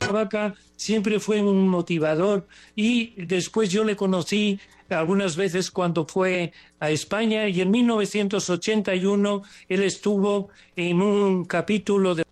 Vaca siempre fue un motivador y después yo le conocí algunas veces cuando fue a España y en 1981 él estuvo en un capítulo de